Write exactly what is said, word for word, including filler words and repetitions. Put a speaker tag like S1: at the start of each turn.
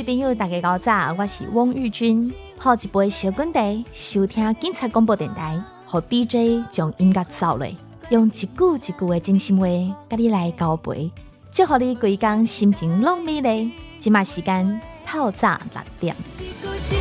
S1: 位朋友大家好早，我是汪玉君，泡一杯小滚茶，收听警察广播电台，让 D J 将音乐扫落，用一句一句的真心话，甲你来交陪，祝福你规工心情拢美丽。即马时间透早六点。